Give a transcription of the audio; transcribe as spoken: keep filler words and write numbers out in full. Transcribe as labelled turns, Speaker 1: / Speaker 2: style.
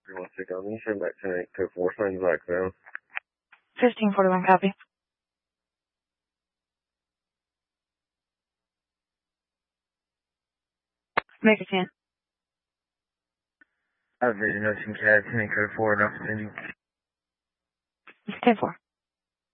Speaker 1: three one six, I'm going to send back ten eight code four, signs back down.
Speaker 2: fifteen forty-one, copy. Make a ten.
Speaker 1: I have vision, ocean cat, ten eight code four, and I'll send you.
Speaker 2: ten four.